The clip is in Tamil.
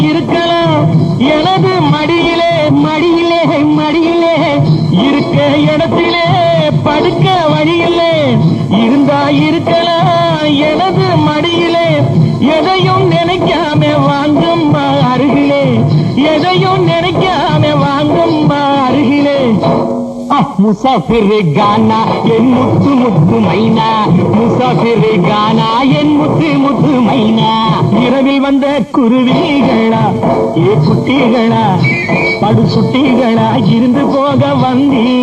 இருக்கலாம் எனது மடியிலே மடியிலே மடியிலே இருக்க இடத்திலே படுக்க வழியிலே இருந்தா இருக்கலாம் எனது மடியிலே எதையும் நினைக்காம வாங்கும் அருகிலே எதையும் நினைக்காம வாங்கும் அருகிலே முசாஃபிர் கானா என் முத்து முத்து மைனா முசாஃபிர் கானா என் முத்து முத்து மைனா இரவில் வந்த குருவிகளா ஏ குட்டிகளா படு சுட்டிகளா இருந்து போக வந்தி